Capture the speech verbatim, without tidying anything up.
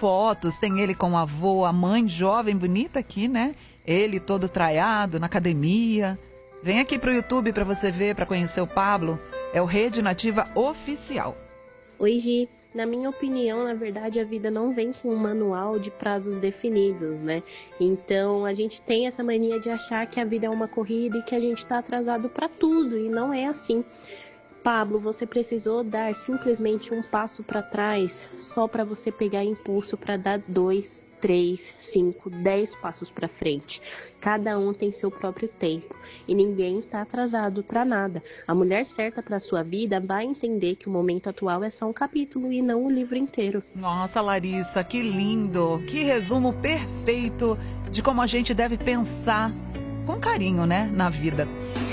fotos, tem ele com o avô, a mãe jovem, bonita aqui, né? Ele todo traiado, na academia. Vem aqui pro YouTube para você ver, para conhecer o Pablo. É o Rede Nativa Oficial. Oi, Gi. Na minha opinião, na verdade, a vida não vem com um manual de prazos definidos, né? Então, a gente tem essa mania de achar que a vida é uma corrida e que a gente tá atrasado para tudo, e não é assim. Pablo, você precisou dar simplesmente um passo para trás só para você pegar impulso para dar dois, três, cinco, dez passos para frente. Cada um tem seu próprio tempo e ninguém está atrasado para nada. A mulher certa para sua vida vai entender que o momento atual é só um capítulo e não o livro inteiro. Nossa, Larissa, que lindo! Que resumo perfeito de como a gente deve pensar com carinho, né, na vida.